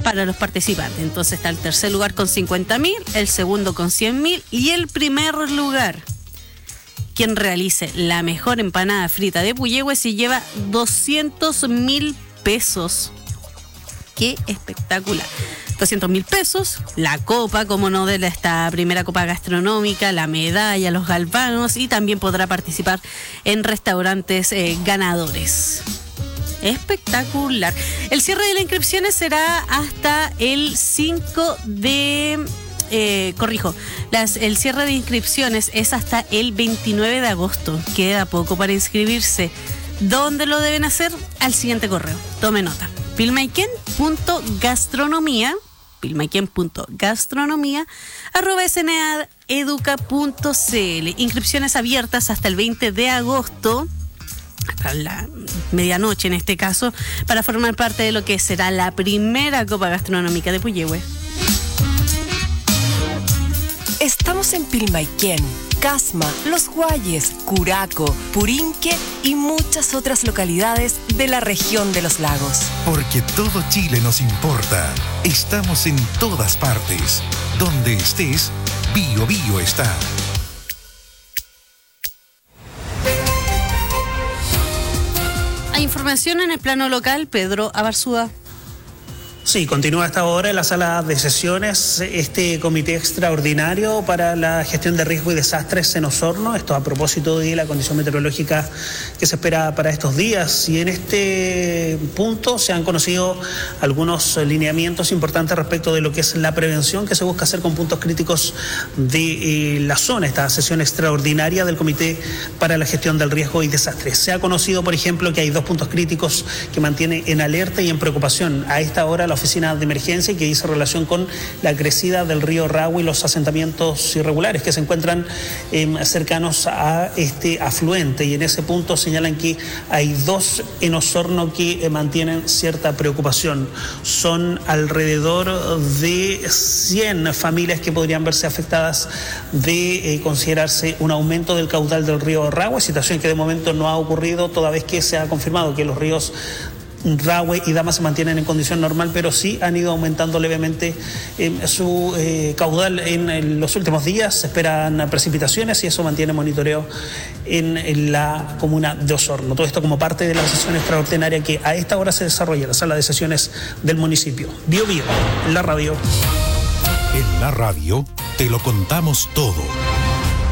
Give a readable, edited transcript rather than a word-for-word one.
para los participantes. Entonces está el tercer lugar con 50.000, el segundo con 100.000 y el primer lugar, quien realice la mejor empanada frita de Puyehue, se lleva 200.000 pesos. ¡Qué espectacular! 200.000 pesos, la copa, como no, de esta primera copa gastronómica, la medalla, los galvanos, y también podrá participar en restaurantes ganadores. Espectacular. El cierre de las inscripciones será hasta el 5 de... el cierre de inscripciones es hasta el 29 de agosto. Queda poco para inscribirse. ¿Dónde lo deben hacer? Al siguiente correo. Tome nota. pilmaiken.gastronomía@sneaeduca.cl. Inscripciones abiertas hasta el 20 de agosto, hasta la medianoche en este caso, para formar parte de lo que será la primera Copa Gastronómica de Puyehue. Estamos en Pilmaiquén, Casma, Los Guayes, Curaco, Purinque y muchas otras localidades de la región de los lagos. Porque todo Chile nos importa. Estamos en todas partes. Donde estés, Bio Bio está. Hay información en el plano local, Pedro Abarzúa. Sí, continúa hasta ahora en la sala de sesiones este comité extraordinario para la gestión de riesgo y desastres en Osorno. Esto a propósito de la condición meteorológica que se espera para estos días. Y en este punto se han conocido algunos lineamientos importantes respecto de lo que es la prevención que se busca hacer con puntos críticos de la zona. Esta sesión extraordinaria del comité para la gestión del riesgo y desastres. Se ha conocido, por ejemplo, que hay 2 puntos críticos que mantiene en alerta y en preocupación a esta hora la oficina de emergencia, y que dice relación con la crecida del río Rahue y los asentamientos irregulares que se encuentran cercanos a este afluente, y en ese punto señalan que hay 2 en Osorno que mantienen cierta preocupación. Son alrededor de 100 familias que podrían verse afectadas de considerarse un aumento del caudal del río Rahue, situación que de momento no ha ocurrido, toda vez que se ha confirmado que los ríos Rahue y Dama se mantienen en condición normal, pero sí han ido aumentando levemente su caudal en los últimos días. Se esperan precipitaciones y eso mantiene monitoreo en la comuna de Osorno. Todo esto como parte de la sesión extraordinaria que a esta hora se desarrolla en la sala de sesiones del municipio. Bio Bio, en la radio. En la radio te lo contamos todo.